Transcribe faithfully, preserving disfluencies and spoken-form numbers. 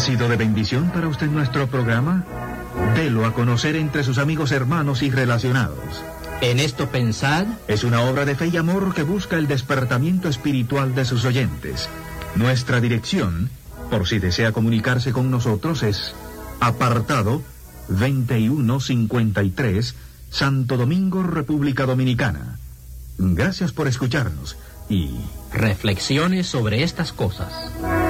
sido de bendición para usted nuestro programa? Delo a conocer entre sus amigos, hermanos y relacionados. En esto pensad. Es una obra de fe y amor que busca el despertamiento espiritual de sus oyentes. Nuestra dirección, por si desea comunicarse con nosotros, es apartado veintiuno cincuenta y tres, Santo Domingo, República Dominicana. Gracias por escucharnos y... reflexiones sobre estas cosas.